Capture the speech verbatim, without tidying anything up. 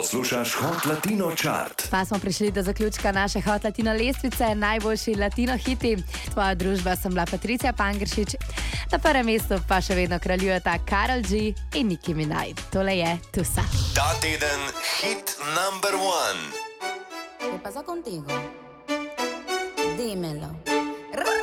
Poslušaš Hot Latino Chart. Pa smo prišli do zaključka naše Hot Latino lestvice, najboljši latino hiti. Tvoja družba sem bila Patricija Pangeršič. Na prvem mestu pa še vedno kraljujeta Karol G in Nicki Minaj. Tole je Tusa. Ta teden hit number one. ¿Qué pasa contigo? Dímelo.